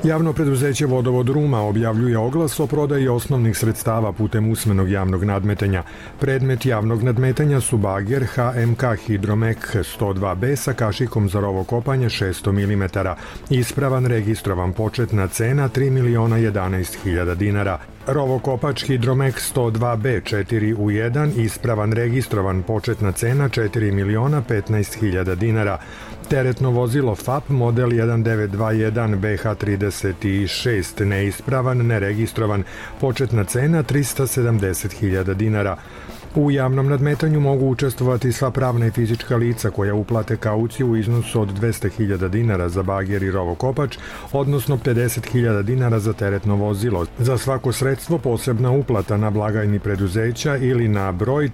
Javno preduzeće Vodovod Ruma objavljuje oglas o prodaji osnovnih sredstava putem usmenog javnog nadmetanja. Predmet javnog nadmetanja su bager HMK Hidromek 102B sa kašikom za rovokopanje 600 mm. Ispravan registrovan početna cena 3.011.000 dinara. Rovokopač Hidromek 102B 4 u 1, ispravan registrovan početna cena 4.015.000 dinara. Teretno vozilo FAP model 1921 BH36 neispravan, neregistrovan, početna cena 370.000 dinara. U javnom nadmetanju mogu učestvovati sva pravna i fizička lica koja uplate kauciju u iznosu od 200.000 dinara za bager i rovokopač, odnosno 50.000 dinara za teretno vozilo. Za svako sredstvo posebna uplata na blagajni preduzeća ili na broj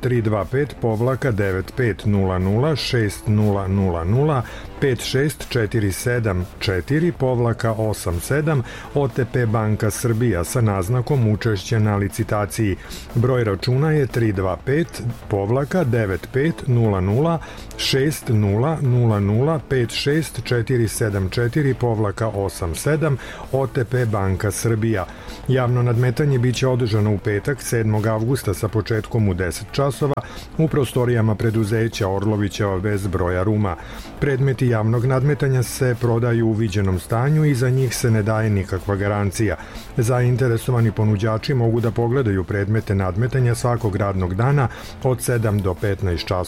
325-9500-6000 56474-87 OTP Banka Srbija sa naznakom učešća na licitaciji. Broj računa je 325-9500-6000-56474-87 OTP Banka Srbija. Javno nadmetanje biće održano u petak 7. avgusta sa početkom u 10 časova u prostorijama preduzeća Orlovićeva bez broja Ruma. Predmeti javnog nadmetanja se prodaju u viđenom stanju i za njih se ne daje nikakva garancija. Zainteresovani ponuđači mogu da pogledaju predmete nadmetanja svakog radnog dana od 7 do 15 časova